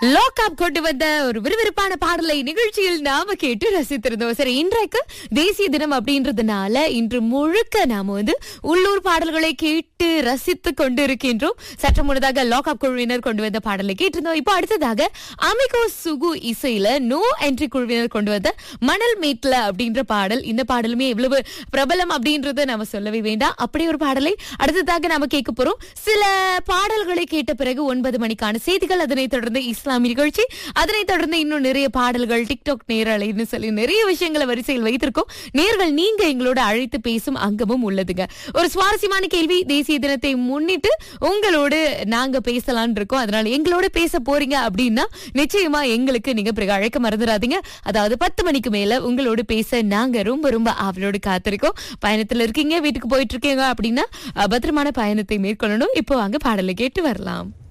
லோகாப் கொண்டு வந்த ஒரு விறுவிறுப்பான பாடலை நிகழ்ச்சியில் நாம கேட்டு ரசித்திருந்தோம். சரி, இன்றைக்கு தேசிய தினம் அப்படின்றதுனால இன்று முழுக்க நாம உள்ளூர் பாடல்களை கேட்டு ரசித்து கொண்டு இருக்கின்றோம். சற்று முன்னதாக லோகாப் குழுவினர் கொண்டு வந்த பாடலை கேட்டிருந்தோம். இப்போ அடுத்ததாக அமிகோ சுகு இசையில நோ என்ட்ரி குழுவினர் கொண்டு வந்த மணல் மேட்ல அப்படின்ற பாடல். இந்த பாடலுமே எவ்வளவு பிரபலம் அப்படின்றத நாம சொல்லவே வேண்டாம். அப்படி ஒரு பாடலை அடுத்ததாக நாம கேட்க போறோம். சில பாடல்களை கேட்ட பிறகு 9 மணிக்கான செய்திகள், அதனைத் தொடர்ந்து இஸ்லாமிய நிகழ்ச்சி, அதனைத் தொடர்ந்து இன்னும் நிறைய பாடல்கள், டிக்டாக் நேரலைன்னு சொல்லி நிறைய விஷயங்களை வரிசையில் வைத்திருக்கோம். நேர்கள் நீங்க எங்களோட அழைத்து பேசும் அங்கமும் உள்ளதுங்க. ஒரு சுவாரஸ்யமான கேள்வி, தேசிய தினத்தை முன்னிட்டு உங்களோடு நாங்க பேசலான் இருக்கோம். அதனால எங்களோட பேச போறீங்க அப்படின்னா நிச்சயமா எங்களுக்கு நீங்க பிறகு அழைக்க மறந்துடாதீங்க. அதாவது 10 மணிக்கு மேல உங்களோடு பேச நாங்க ரொம்ப ரொம்ப ஆவலோடு காத்திருக்கோம். பயணத்துல இருக்கீங்க, வீட்டுக்கு போயிட்டு இருக்கீங்க அப்படின்னா பத்திரமான பயணத்தை மேற்கொள்ளணும். இப்போ வாங்க பாடலை கேட்டு வரலாம்.